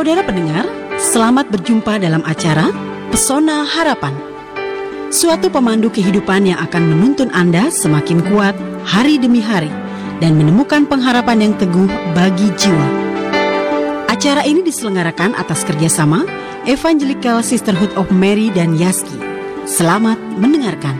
Saudara pendengar, selamat berjumpa dalam acara Pesona Harapan. Suatu pemandu kehidupan yang akan menuntun Anda semakin kuat hari demi hari dan menemukan pengharapan yang teguh bagi jiwa. Acara ini diselenggarakan atas kerjasama Evangelical Sisterhood of Mary dan Yaski. Selamat mendengarkan.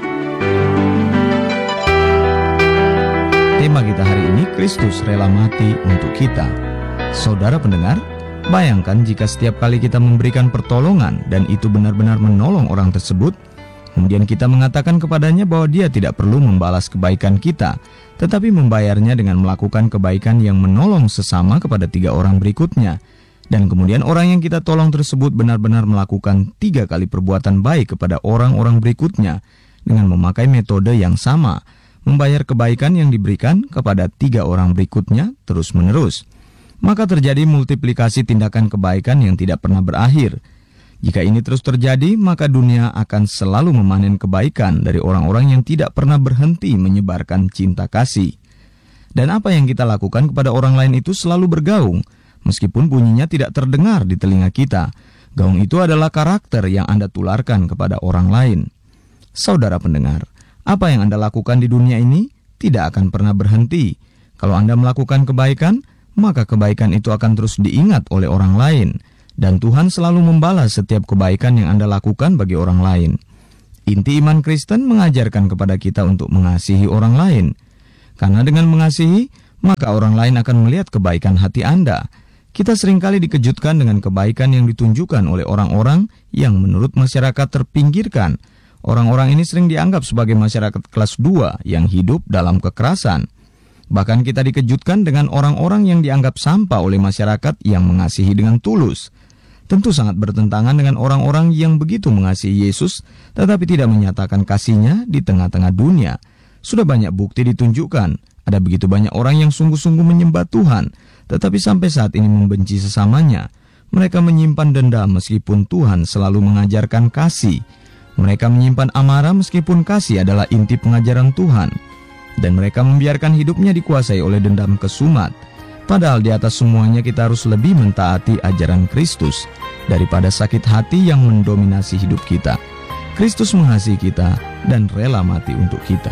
Tema kita hari ini, Kristus rela mati untuk kita. Saudara pendengar, bayangkan jika setiap kali kita memberikan pertolongan dan itu benar-benar menolong orang tersebut, kemudian kita mengatakan kepadanya bahwa dia tidak perlu membalas kebaikan kita, tetapi membayarnya dengan melakukan kebaikan yang menolong sesama kepada 3 orang berikutnya. Dan kemudian orang yang kita tolong tersebut benar-benar melakukan 3 kali perbuatan baik kepada orang-orang berikutnya dengan memakai metode yang sama, membayar kebaikan yang diberikan kepada 3 orang berikutnya terus-menerus. Maka terjadi multiplikasi tindakan kebaikan yang tidak pernah berakhir. Jika ini terus terjadi, maka dunia akan selalu memanen kebaikan dari orang-orang yang tidak pernah berhenti menyebarkan cinta kasih. Dan apa yang kita lakukan kepada orang lain itu selalu bergaung, meskipun bunyinya tidak terdengar di telinga kita. Gaung itu adalah karakter yang Anda tularkan kepada orang lain. Saudara pendengar, apa yang Anda lakukan di dunia ini tidak akan pernah berhenti. Kalau Anda melakukan kebaikan, maka kebaikan itu akan terus diingat oleh orang lain. Dan Tuhan selalu membalas setiap kebaikan yang Anda lakukan bagi orang lain. Inti iman Kristen mengajarkan kepada kita untuk mengasihi orang lain. Karena dengan mengasihi, maka orang lain akan melihat kebaikan hati Anda. Kita seringkali dikejutkan dengan kebaikan yang ditunjukkan oleh orang-orang yang menurut masyarakat terpinggirkan. Orang-orang ini sering dianggap sebagai masyarakat kelas 2 yang hidup dalam kekerasan. Bahkan kita dikejutkan dengan orang-orang yang dianggap sampah oleh masyarakat yang mengasihi dengan tulus. Tentu sangat bertentangan dengan orang-orang yang begitu mengasihi Yesus, tetapi tidak menyatakan kasihnya di tengah-tengah dunia. Sudah banyak bukti ditunjukkan, ada begitu banyak orang yang sungguh-sungguh menyembah Tuhan, tetapi sampai saat ini membenci sesamanya. Mereka menyimpan dendam meskipun Tuhan selalu mengajarkan kasih. Mereka menyimpan amarah meskipun kasih adalah inti pengajaran Tuhan. Dan mereka membiarkan hidupnya dikuasai oleh dendam kesumat. Padahal di atas semuanya kita harus lebih mentaati ajaran Kristus daripada sakit hati yang mendominasi hidup kita. Kristus mengasihi kita dan rela mati untuk kita.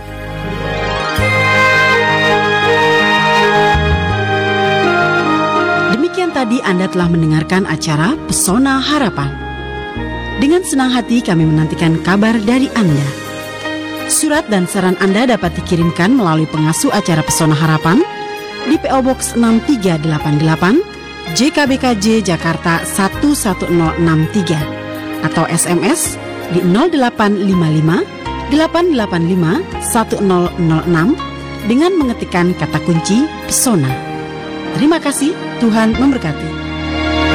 Demikian tadi Anda telah mendengarkan acara Pesona Harapan. Dengan senang hati kami menantikan kabar dari Anda. Surat dan saran Anda dapat dikirimkan melalui pengasuh acara Pesona Harapan di PO Box 6388 JKBKJ Jakarta 11063 atau SMS di 0855 885 1006 dengan mengetikkan kata kunci Pesona. Terima kasih, Tuhan memberkati.